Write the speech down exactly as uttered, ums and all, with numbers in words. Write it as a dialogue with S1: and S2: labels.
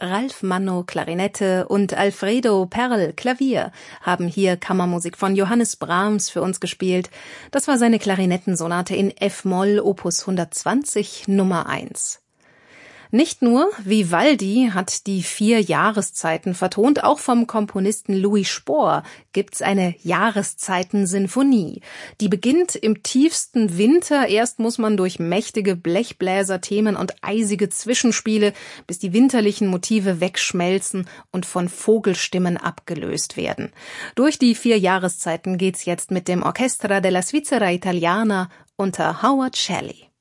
S1: Ralf Manno Klarinette und Alfredo Perl Klavier haben hier Kammermusik von Johannes Brahms für uns gespielt. Das war seine Klarinettensonate in F-Moll Opus hundertzwanzig Nummer eins. Nicht nur Vivaldi hat die vier Jahreszeiten vertont, auch vom Komponisten Louis Spohr gibt's eine Jahreszeiten-Sinfonie. Die beginnt im tiefsten Winter. Erst muss man durch mächtige Blechbläser-Themen und eisige Zwischenspiele, bis die winterlichen Motive wegschmelzen und von Vogelstimmen abgelöst werden. Durch die vier Jahreszeiten geht's jetzt mit dem Orchestra della Svizzera Italiana unter Howard Shelley.